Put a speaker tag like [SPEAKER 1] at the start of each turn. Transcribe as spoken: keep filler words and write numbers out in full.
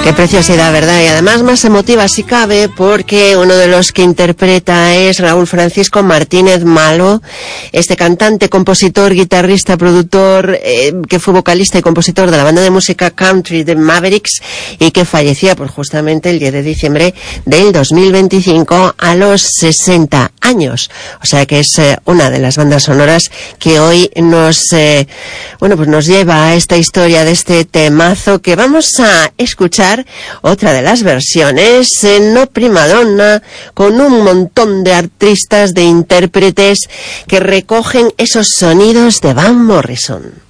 [SPEAKER 1] Qué preciosidad, ¿verdad? Y además más emotiva si cabe, porque uno de los que interpreta es Raúl Francisco Martínez Malo, este cantante, compositor, guitarrista, productor, eh, que fue vocalista y compositor de la banda de música country de Mavericks y que fallecía pues justamente el diez de diciembre del dos mil veinticinco a los sesenta años. O sea que es eh, una de las bandas sonoras que hoy nos, eh, bueno, pues nos lleva a esta historia de este temazo que vamos a escuchar. Otra de las versiones, eh, no primadonna, con un montón de artistas, de intérpretes que recogen esos sonidos de Van Morrison.